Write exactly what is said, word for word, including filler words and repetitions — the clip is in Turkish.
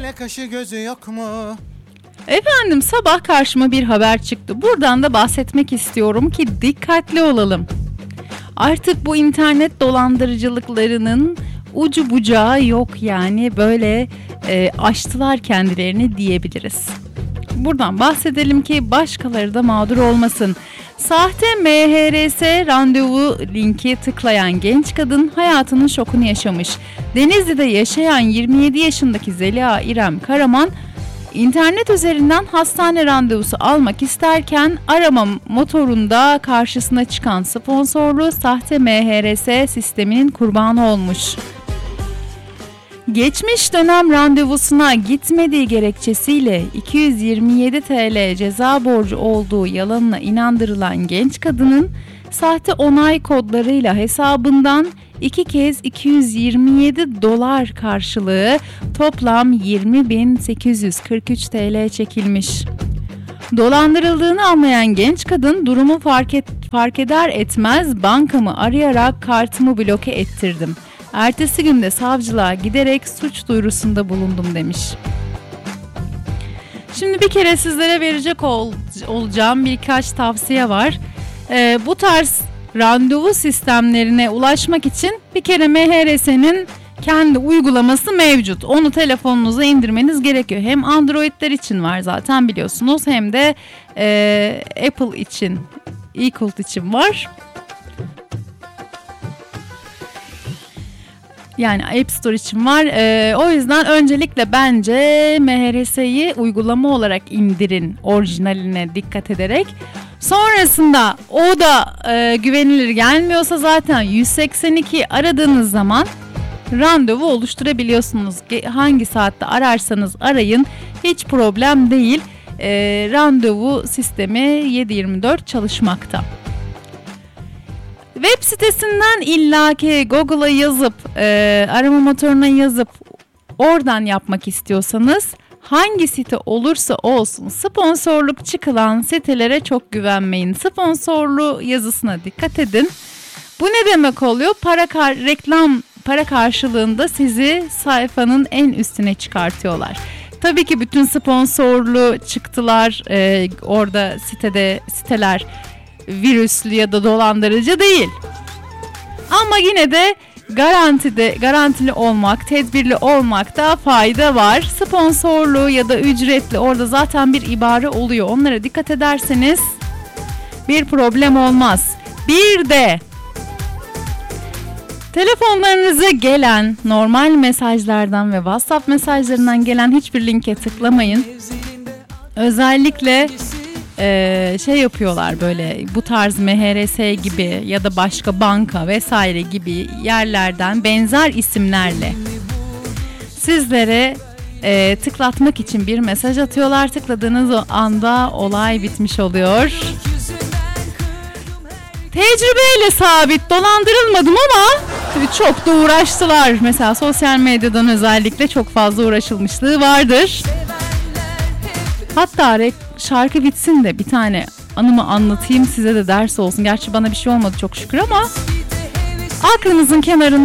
Hele kaşı gözü yok mu? Efendim, sabah karşıma bir haber çıktı. Buradan da bahsetmek istiyorum ki dikkatli olalım. Artık bu internet dolandırıcılıklarının ucu bucağı yok, yani böyle e, aştılar kendilerini diyebiliriz. Buradan bahsedelim ki başkaları da mağdur olmasın. Sahte M H R S randevu linki tıklayan genç kadın hayatının şokunu yaşamış. Denizli'de yaşayan yirmi yedi yaşındaki Zeliha İrem Karaman, İnternet üzerinden hastane randevusu almak isterken arama motorunda karşısına çıkan sponsorlu sahte M H R S sisteminin kurbanı olmuş. Geçmiş dönem randevusuna gitmediği gerekçesiyle iki yüz yirmi yedi TL ceza borcu olduğu yalanına inandırılan genç kadının sahte onay kodlarıyla hesabından iki kez iki yüz yirmi yedi dolar karşılığı toplam yirmi bin sekiz yüz kırk üç TL çekilmiş. Dolandırıldığını anlayan genç kadın durumu fark, et, fark eder etmez bankamı arayarak kartımı bloke ettirdim. Ertesi günde savcılığa giderek suç duyurusunda bulundum demiş. Şimdi bir kere sizlere verecek ol, olacağım birkaç tavsiye var. Ee, bu tarz randevu sistemlerine ulaşmak için bir kere M H R S'nin kendi uygulaması mevcut. Onu telefonunuza indirmeniz gerekiyor. Hem Android'ler için var zaten biliyorsunuz, hem de e, Apple için, eCult için var. Yani App Store için var. Ee, o yüzden öncelikle bence M H R S'yi uygulama olarak indirin, orijinaline dikkat ederek. Sonrasında o da e, güvenilir gelmiyorsa zaten yüz seksen iki aradığınız zaman randevu oluşturabiliyorsunuz. Hangi saatte ararsanız arayın, hiç problem değil. E, randevu sistemi yedi yirmi dört çalışmakta. Web sitesinden illaki Google'a yazıp e, arama motoruna yazıp oradan yapmak istiyorsanız hangi site olursa olsun sponsorluk çıkılan sitelere çok güvenmeyin. Sponsorlu yazısına dikkat edin. Bu ne demek oluyor? Para kar- reklam para karşılığında sizi sayfanın en üstüne çıkartıyorlar. Tabii ki bütün sponsorlu çıktılar e, orada sitede siteler virüslü ya da dolandırıcı değil. Ama yine de garantide garantili olmak, tedbirli olmakta fayda var. Sponsorlu ya da ücretli orada zaten bir ibare oluyor. Onlara dikkat ederseniz bir problem olmaz. Bir de telefonlarınıza gelen normal mesajlardan ve WhatsApp mesajlarından gelen hiçbir linke tıklamayın. Özellikle Ee, şey yapıyorlar, böyle bu tarz M H R S gibi ya da başka banka vesaire gibi yerlerden benzer isimlerle sizlere e, tıklatmak için bir mesaj atıyorlar. Tıkladığınız o anda olay bitmiş oluyor. Tecrübeyle sabit, dolandırılmadım ama çok da uğraştılar. Mesela sosyal medyadan özellikle çok fazla uğraşılmışlığı vardır. Hatta şarkı bitsin de bir tane anımı anlatayım, size de ders olsun. Gerçi bana bir şey olmadı çok şükür ama aklınızın kenarında